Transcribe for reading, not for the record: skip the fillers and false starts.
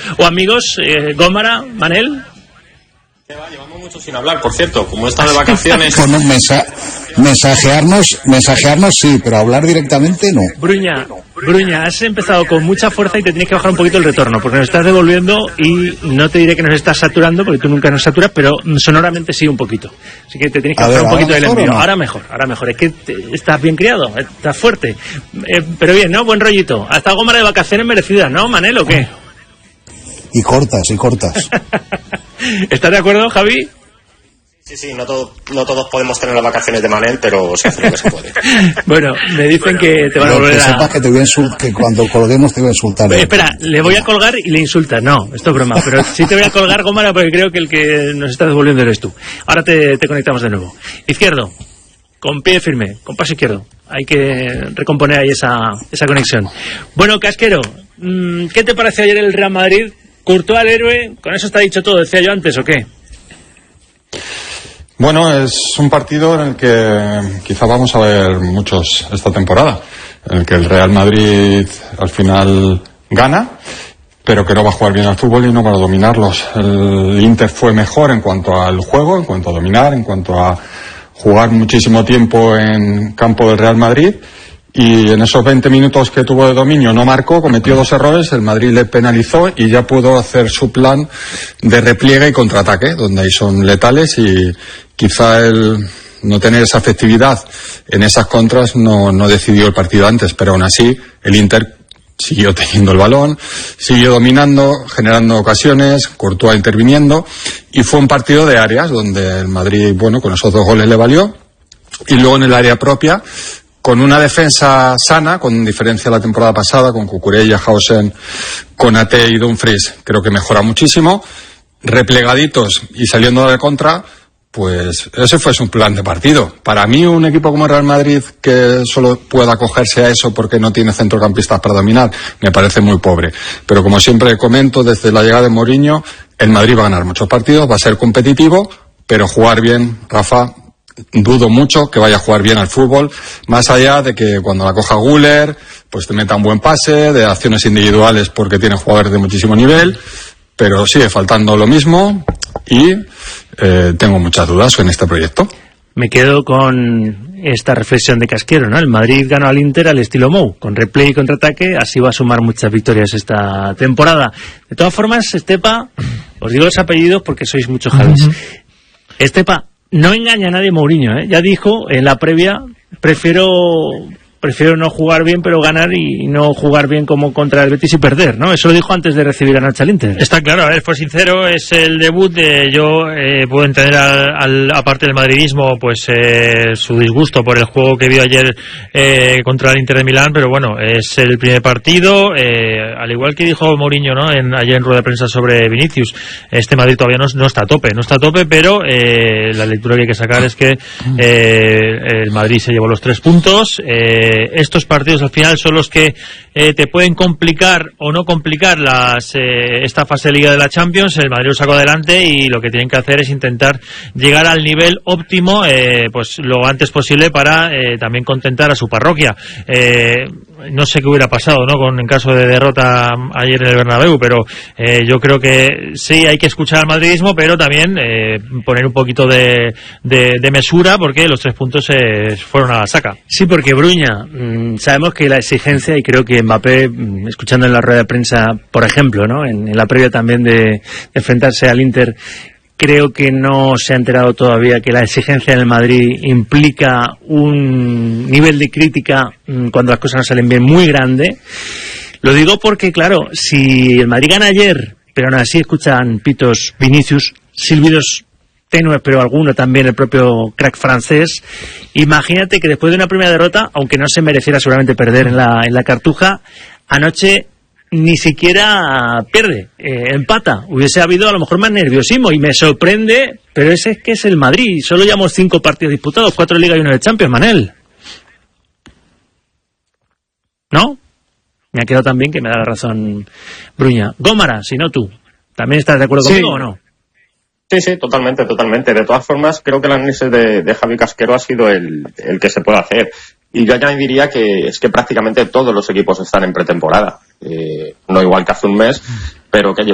O amigos, Gómara, Manel. Llevamos mucho sin hablar, por cierto, como he estado de vacaciones. Bueno, mensajearnos sí, pero hablar directamente no. Bruña, has empezado con mucha fuerza y te tienes que bajar un poquito el retorno, porque nos estás devolviendo y no te diré que nos estás saturando, porque tú nunca nos saturas, pero sonoramente sí un poquito. Así que te tienes que bajar un poquito del envío. No? Ahora mejor. Es que estás bien criado, estás fuerte. Pero bien, ¿no? Buen rollito. Hasta Gómara de vacaciones merecidas, ¿no, Manel, o qué? Y cortas. ¿Estás de acuerdo, Javi? Sí, no todos podemos tener las vacaciones de Manel, pero se hace lo que se puede. Bueno, me dicen que te van a volver a... sepas que cuando colguemos te voy a insultar. Espera, le voy a colgar y le insultas. No, esto es broma, pero sí te voy a colgar, Gómara, porque creo que el que nos está devolviendo eres tú. Ahora te conectamos de nuevo. Izquierdo, con pie firme, con paso izquierdo. Hay que recomponer ahí esa conexión. Bueno, Casquero, ¿qué te pareció ayer el Real Madrid? Courtois al héroe, ¿con eso está dicho todo? ¿Decía yo antes o qué? Bueno, es un partido en el que quizá vamos a ver muchos esta temporada, en el que el Real Madrid al final gana, pero que no va a jugar bien al fútbol y no va a dominarlos. El Inter fue mejor en cuanto al juego, en cuanto a dominar, en cuanto a jugar muchísimo tiempo en campo del Real Madrid. Y en esos 20 minutos que tuvo de dominio no marcó, cometió 2 errores, el Madrid le penalizó y ya pudo hacer su plan de repliegue y contraataque, donde ahí son letales, y quizá el no tener esa efectividad en esas contras no decidió el partido antes, pero aún así el Inter siguió teniendo el balón, siguió dominando, generando ocasiones, Courtois interviniendo, y fue un partido de áreas donde el Madrid, bueno, con esos 2 goles le valió, y luego en el área propia, con una defensa sana, con diferencia la temporada pasada, con Cucurella, Hausen, Konaté y Dumfries, creo que mejora muchísimo, replegaditos y saliendo de contra, pues ese fue su plan de partido. Para mí, un equipo como Real Madrid que solo pueda acogerse a eso porque no tiene centrocampistas para dominar, me parece muy pobre. Pero como siempre comento, desde la llegada de Mourinho, el Madrid va a ganar muchos partidos, va a ser competitivo, pero jugar bien, Rafa, dudo mucho que vaya a jugar bien al fútbol, más allá de que cuando la coja Güler, pues te meta un buen pase, de acciones individuales porque tiene jugadores de muchísimo nivel, pero sigue faltando lo mismo y tengo muchas dudas en este proyecto. Me quedo con esta reflexión de Casquero, ¿no? El Madrid ganó al Inter al estilo Mou, con replay y contraataque, así va a sumar muchas victorias esta temporada. De todas formas, Estepa, os digo los apellidos porque sois muchos Javis. Estepa, no engaña a nadie Mourinho, ¿eh? Ya dijo en la previa, prefiero no jugar bien pero ganar y no jugar bien como contra el Betis y perder, ¿no? Eso lo dijo antes de recibir a Nacho al Inter. Está claro, a ver, fue sincero, es el debut de yo puedo entender aparte del madridismo pues su disgusto por el juego que vio ayer contra el Inter de Milán, pero bueno, es el primer partido, al igual que dijo Mourinho, ¿no? Ayer en rueda de prensa sobre Vinicius, este Madrid todavía no está a tope, pero la lectura que hay que sacar es que el Madrid se llevó los 3 puntos. Estos partidos al final son los que te pueden complicar o no complicar esta fase de Liga de la Champions. El Madrid lo sacó adelante y lo que tienen que hacer es intentar llegar al nivel óptimo pues lo antes posible para también contentar a su parroquia. No sé qué hubiera pasado, ¿no? En caso de derrota ayer en el Bernabéu, pero yo creo que sí hay que escuchar al madridismo, pero también poner un poquito de mesura, porque los 3 puntos fueron a la saca. Sí, porque Bruña, sabemos que la exigencia, y creo que Mbappé, escuchando en la rueda de prensa, por ejemplo, ¿no? En la previa también de enfrentarse al Inter, creo que no se ha enterado todavía que la exigencia del Madrid implica un nivel de crítica cuando las cosas no salen bien muy grande. Lo digo porque, claro, si el Madrid gana ayer, pero aún así escuchan pitos Vinicius, silbidos tenues, pero alguno también el propio crack francés, imagínate que después de una primera derrota, aunque no se mereciera seguramente perder en la Cartuja, anoche ni siquiera pierde, empata. Hubiese habido a lo mejor más nerviosismo y me sorprende, pero ese es que es el Madrid. Solo llevamos 5 partidos disputados, 4 de Liga y 1 de Champions, Manel. ¿No? Me ha quedado también que me da la razón Bruña. Gómara, si no tú, ¿también estás de acuerdo conmigo o no? Sí, totalmente. De todas formas, creo que el análisis de Javi Casquero ha sido el que se puede hacer. Y yo añadiría que es que prácticamente todos los equipos están en pretemporada. No igual que hace un mes, pero que